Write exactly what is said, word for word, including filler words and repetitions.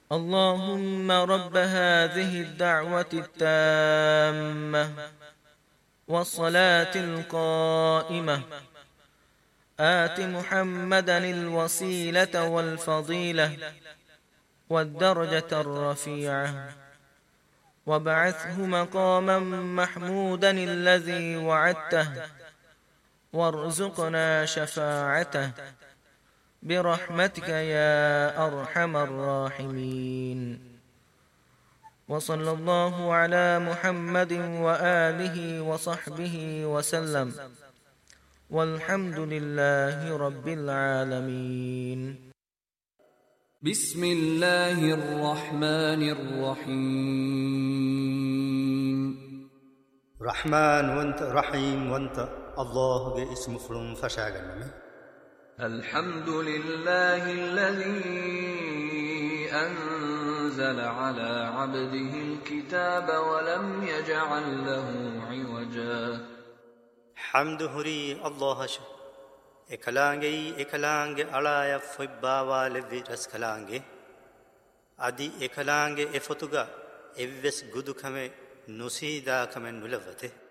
اللهم رب هذه الدعوة التامة والصلاة القائمة آت محمدا الوسيلة والفضيلة والدرجة الرفيعة وابعثه مقاما محمودا الذي وعدته وارزقنا شفاعته برحمتك يا أرحم الراحمين. وصلى الله على محمد وآله وصحبه وسلم والحمد لله رب العالمين. بسم الله الرحمن الرحيم. رحمن وانت رحيم وانت الله اسم فلون فشاغنمي. الحمد لله الذي أنزل على عبده الكتاب ولم يجعل له عوجا. حمد هري الله ش ekalaange ekalaange alaya foibbawa levvi raskalaange adi ekalaange efotuga evves gudukame nusida kame nulavate.